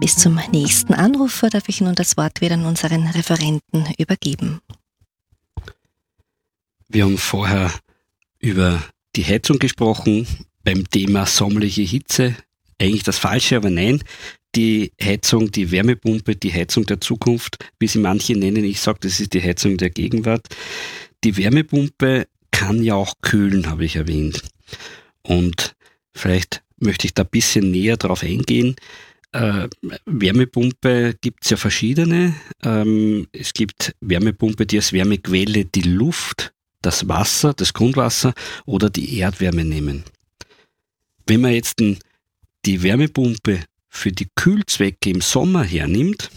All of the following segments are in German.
Bis zum nächsten Anrufer darf ich nun das Wort wieder an unseren Referenten übergeben. Wir haben vorher über die Heizung gesprochen, beim Thema sommerliche Hitze. Eigentlich das Falsche, aber nein. Die Heizung, die Wärmepumpe, die Heizung der Zukunft, wie sie manche nennen. Ich sage, das ist die Heizung der Gegenwart. Die Wärmepumpe kann ja auch kühlen, habe ich erwähnt. Und vielleicht möchte ich da ein bisschen näher drauf eingehen. Wärmepumpe gibt es ja verschiedene. Es gibt Wärmepumpe, die als Wärmequelle die Luft, das Wasser, das Grundwasser oder die Erdwärme nehmen. Wenn man jetzt die Wärmepumpe für die Kühlzwecke im Sommer hernimmt,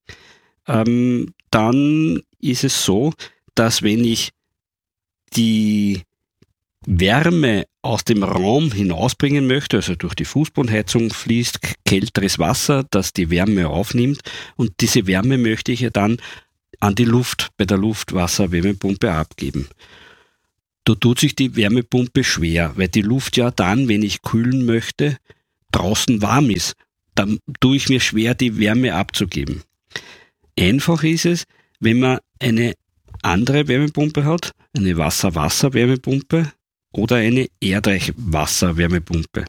dann ist es so, dass wenn ich die Wärme aus dem Raum hinausbringen möchte, also durch die Fußbodenheizung fließt kälteres Wasser, das die Wärme aufnimmt, und diese Wärme möchte ich ja dann an die Luft bei der Luftwasser-Wärmepumpe abgeben. Da tut sich die Wärmepumpe schwer, weil die Luft ja dann, wenn ich kühlen möchte, draußen warm ist. Dann tue ich mir schwer, die Wärme abzugeben. Einfach ist es, wenn man eine andere Wärmepumpe hat, eine Wasser-Wasser-Wärmepumpe oder eine Erdreich-Wasser-Wärmepumpe.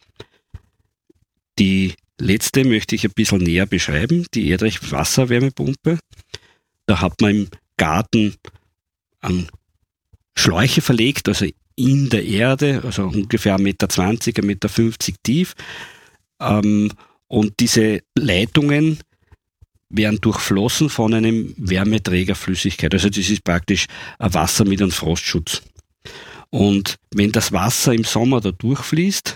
Die letzte möchte ich ein bisschen näher beschreiben, die Erdreich-Wasser-Wärmepumpe. Da hat man im Garten an Schläuche verlegt, also in der Erde, also ungefähr 1,20 Meter, 1,50 Meter tief. Und diese Leitungen werden durchflossen von einem Wärmeträgerflüssigkeit. Also das ist praktisch ein Wasser mit einem Frostschutz. Und wenn das Wasser im Sommer da durchfließt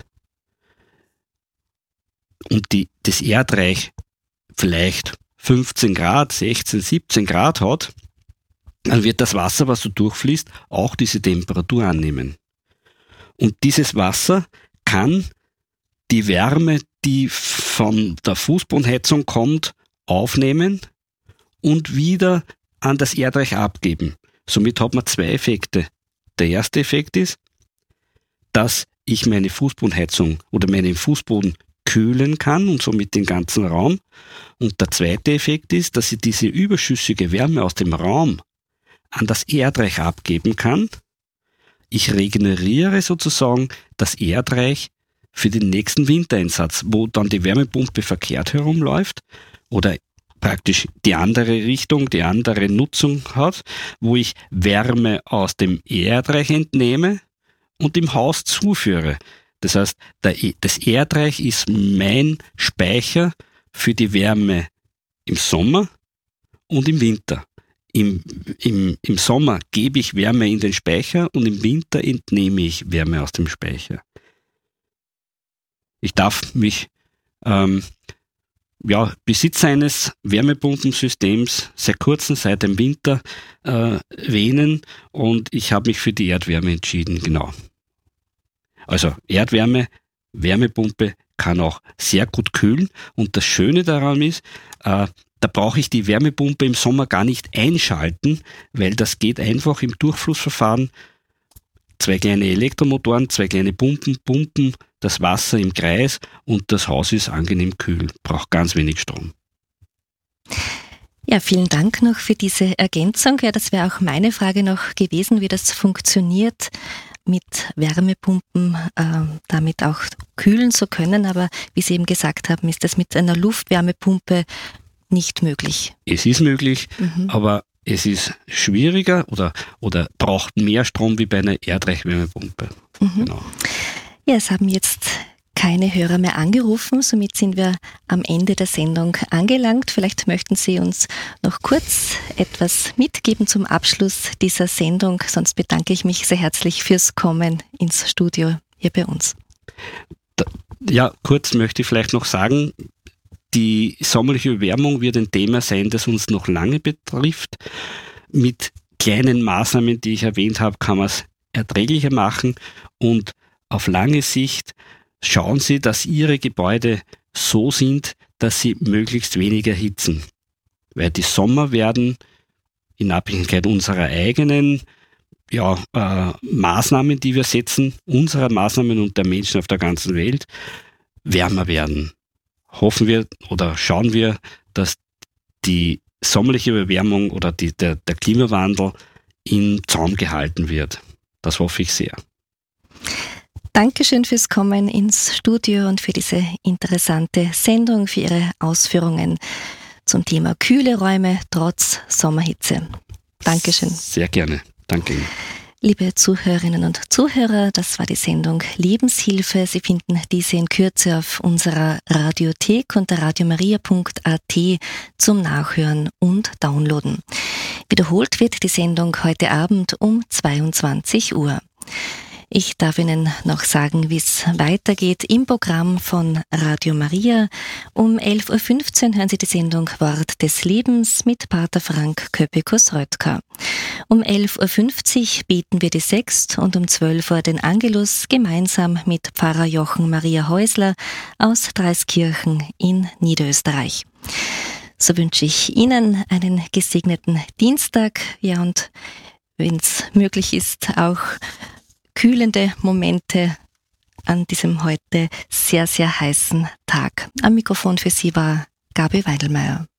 und das Erdreich vielleicht 15 Grad, 16, 17 Grad hat, dann wird das Wasser, was so durchfließt, auch diese Temperatur annehmen. Und dieses Wasser kann die Wärme, die von der Fußbodenheizung kommt, aufnehmen und wieder an das Erdreich abgeben. Somit hat man zwei Effekte. Der erste Effekt ist, dass ich meine Fußbodenheizung oder meinen Fußboden kühlen kann und somit den ganzen Raum. Und der zweite Effekt ist, dass ich diese überschüssige Wärme aus dem Raum an das Erdreich abgeben kann. Ich regeneriere sozusagen das Erdreich für den nächsten Wintereinsatz, wo dann die Wärmepumpe verkehrt herumläuft oder praktisch die andere Richtung, die andere Nutzung hat, wo ich Wärme aus dem Erdreich entnehme und im Haus zuführe. Das heißt, das Erdreich ist mein Speicher für die Wärme im Sommer und im Winter. Im Sommer gebe ich Wärme in den Speicher und im Winter entnehme ich Wärme aus dem Speicher. Ich darf mich Besitzer eines Wärmepumpensystems seit kurzem, seit dem Winter, wähnen, und ich habe mich für die Erdwärme entschieden, genau. Also Erdwärme, Wärmepumpe kann auch sehr gut kühlen, und das Schöne daran ist, da brauche ich die Wärmepumpe im Sommer gar nicht einschalten, weil das geht einfach im Durchflussverfahren. 2 kleine Elektromotoren, 2 kleine Pumpen das Wasser im Kreis und das Haus ist angenehm kühl, braucht ganz wenig Strom. Ja, vielen Dank noch für diese Ergänzung. Ja, das wäre auch meine Frage noch gewesen, wie das funktioniert, mit Wärmepumpen damit auch kühlen zu können. Aber wie Sie eben gesagt haben, ist das mit einer Luftwärmepumpe nicht möglich. Es ist möglich, aber es ist schwieriger oder braucht mehr Strom wie bei einer Erdreichwärmepumpe. Genau. Ja, es haben jetzt keine Hörer mehr angerufen, somit sind wir am Ende der Sendung angelangt. Vielleicht möchten Sie uns noch kurz etwas mitgeben zum Abschluss dieser Sendung, sonst bedanke ich mich sehr herzlich fürs Kommen ins Studio hier bei uns. Ja, kurz möchte ich vielleicht noch sagen, die sommerliche Erwärmung wird ein Thema sein, das uns noch lange betrifft. Mit kleinen Maßnahmen, die ich erwähnt habe, kann man es erträglicher machen, und auf lange Sicht schauen Sie, dass Ihre Gebäude so sind, dass sie möglichst wenig erhitzen. Weil die Sommer werden in Abhängigkeit unserer eigenen Maßnahmen, die wir setzen, unserer Maßnahmen und der Menschen auf der ganzen Welt, wärmer werden. hoffen wir oder schauen wir, dass die sommerliche Überwärmung oder der Klimawandel im Zaum gehalten wird. Das hoffe ich sehr. Dankeschön fürs Kommen ins Studio und für diese interessante Sendung, für Ihre Ausführungen zum Thema kühle Räume trotz Sommerhitze. Dankeschön. Sehr gerne. Danke Ihnen. Liebe Zuhörerinnen und Zuhörer, das war die Sendung Lebenshilfe. Sie finden diese in Kürze auf unserer Radiothek unter radiomaria.at zum Nachhören und Downloaden. Wiederholt wird die Sendung heute Abend um 22 Uhr. Ich darf Ihnen noch sagen, wie es weitergeht im Programm von Radio Maria. Um 11.15 Uhr hören Sie die Sendung Wort des Lebens mit Pater Frank Köppikus-Röttger. Um 11.50 Uhr beten wir die Sext und um 12 Uhr den Angelus gemeinsam mit Pfarrer Jochen Maria Häusler aus Dreiskirchen in Niederösterreich. So wünsche ich Ihnen einen gesegneten Dienstag, ja, und wenn es möglich ist, auch kühlende Momente an diesem heute sehr, sehr heißen Tag. Am Mikrofon für Sie war Gabi Weidelmeier.